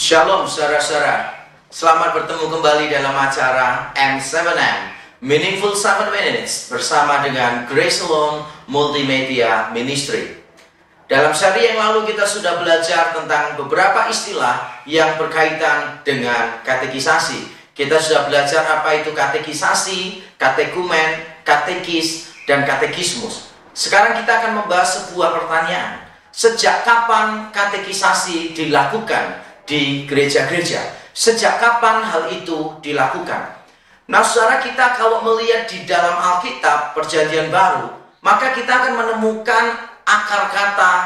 Shalom saudara-saudara, selamat bertemu kembali dalam acara M7M Meaningful 7 Minutes bersama dengan Grace Alone Multimedia Ministry. Dalam seri yang lalu kita sudah belajar tentang beberapa istilah yang berkaitan dengan katekisasi. Kita sudah belajar apa itu katekisasi, katekumen, katekis, dan katekismus. Sekarang kita akan membahas sebuah pertanyaan. Sejak kapan katekisasi dilakukan di gereja-gereja? Sejak kapan hal itu dilakukan? Nah saudara, kita kalau melihat di dalam Alkitab Perjanjian Baru, maka kita akan menemukan akar kata